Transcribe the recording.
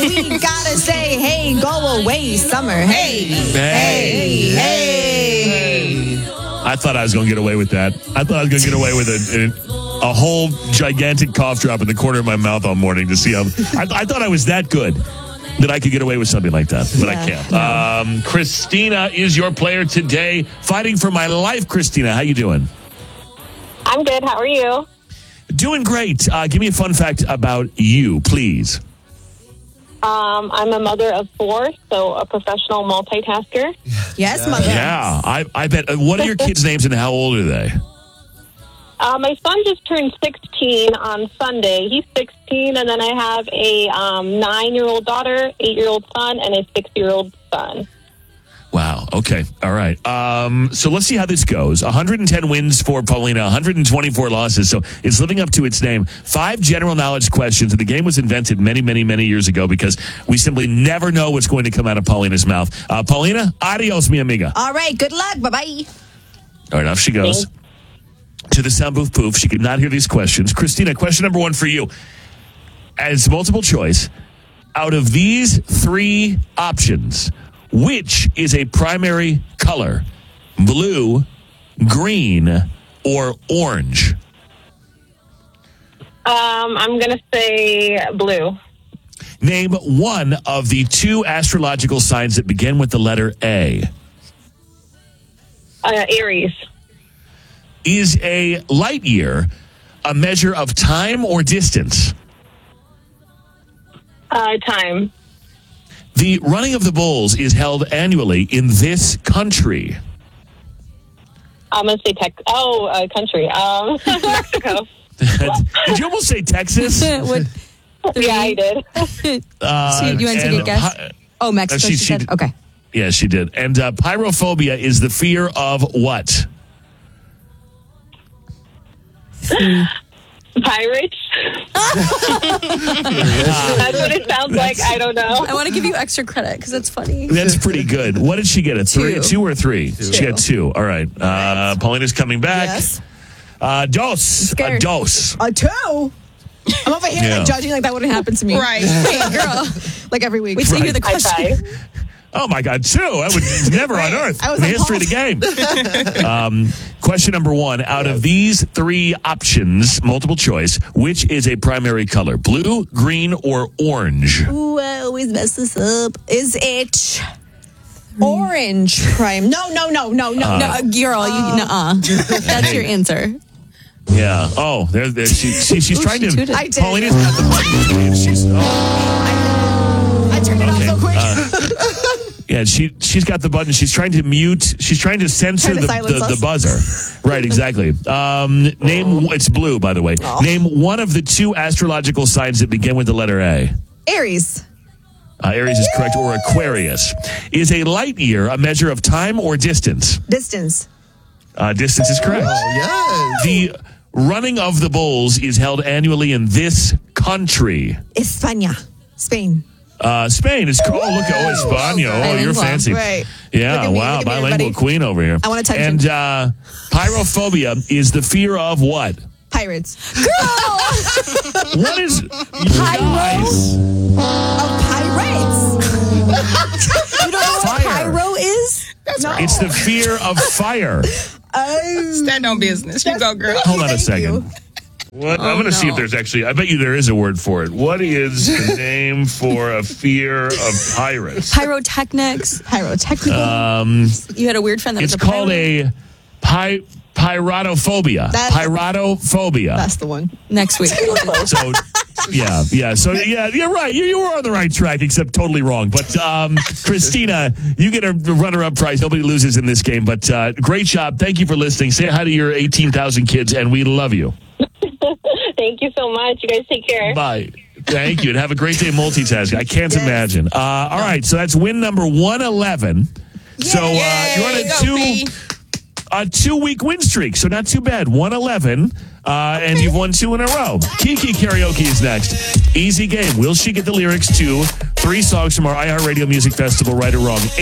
We gotta say, hey, go away, summer. Hey. I thought I was going to get away with that. I thought I was going to get away with a whole gigantic cough drop in the corner of my mouth all morning to see how... I thought I was that good that I could get away with something like that, but I can't. No. Christina is your player today. Fighting for my life, Christina. How you doing? I'm good. How are you? Doing great. Give me a fun fact about you, please. I'm a mother of 4, so a professional multitasker. Yes, mother. Yeah, I bet. What are your kids' names and how old are they? My son just turned 16 on Sunday. He's 16, and then I have a 9-year-old daughter, 8-year-old son, and a 6-year-old son. Wow. Okay. All right. So let's see how this goes. 110 wins for Paulina, 124 losses. So it's living up to its name. 5 general knowledge questions. And the game was invented many, many, many years ago because we simply never know what's going to come out of Paulina's mouth. Paulina, adios, mi amiga. All right. Good luck. Bye-bye. All right. Off she goes. To the sound booth poof. She could not hear these questions. Christina, question number 1 for you. As multiple choice, out of these 3 options, which is a primary color? Blue, green, or orange? I'm going to say blue. Name one of the 2 astrological signs that begin with the letter A. Aries. Is a light year a measure of time or distance? Time. The running of the bulls is held annually in this country. I'm going to say country. Mexico. Did you almost say Texas? Yeah, I did. You want to take a guess? Mexico. She said? Okay. Yeah, she did. And pyrophobia is the fear of what? Pirates. That's what it sounds like. I don't know. I want to give you extra credit because it's funny. That's pretty good. What did she get? A 3, 2 or 3? 2. She got 2. All right. Paulina's coming back. Yes. Dos. A dose. A 2? I'm over here judging like that wouldn't happen to me. Right. Hey, girl. Like every week. Wait till you hear the question. Oh, my God, 2. I would never on earth in the history of the game. Question number 1. Out of these 3 options, multiple choice, which is a primary color? Blue, green, or orange? Ooh, I always mess this up. Is it orange prime? No, girl. That's your answer. Yeah. Oh, she's trying to. I did. Paulina's got the button. I turned it off so quick. Yeah, she's got the button. She's trying to mute. She's trying to censor the buzzer. Right, exactly. It's blue, by the way. Oh. Name one of the 2 astrological signs that begin with the letter A. Aries. Aries is correct, or Aquarius. Is a light year a measure of time or distance? Distance. Distance is correct. Oh, yes. The running of the bulls is held annually in this country. España. Spain. Spain is called. Oh, look at España. Oh, you're fancy. Right. Yeah, wow. Bilingual queen over here. I want attention. And pyrophobia is the fear of what? Pirates. Girl! What is pyro? Of pirates. You don't know what pyro is? That's right. It's the fear of fire. Stand on business. You go, girl. Hold on a second. What? I'm going to see if there's actually... I bet you there is a word for it. What is the name for a fear of pirates? Pyrotechnics. You had a weird friend that was a pirate? It's called a pyrotophobia. Pyrotophobia. That's the one. Next week. So, yeah. So, yeah, you're right. You were on the right track, except totally wrong. But, Christina, you get a runner-up prize. Nobody loses in this game. But great job. Thank you for listening. Say hi to your 18,000 kids, and we love you. Thank you so much. You guys take care. Bye. Thank you. And have a great day multitasking. I can't imagine. All right. So that's win number 111. Yay. So you're on a 2-week win streak. So not too bad. 111. And you've won 2 in a row. Kiki Karaoke is next. Easy game. Will she get the lyrics to 3 songs from our iHeartRadio Music Festival, right or wrong?